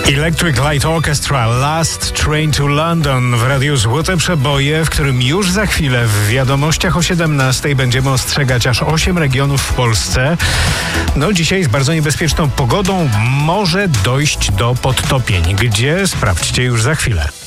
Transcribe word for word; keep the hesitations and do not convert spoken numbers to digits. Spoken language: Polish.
Electric Light Orchestra, Last Train to London w radiu Złote Przeboje, w którym już za chwilę w wiadomościach o siedemnastej będziemy ostrzegać aż osiem regionów w Polsce. No dzisiaj z bardzo niebezpieczną pogodą może dojść do podtopień. Gdzie? Sprawdźcie już za chwilę.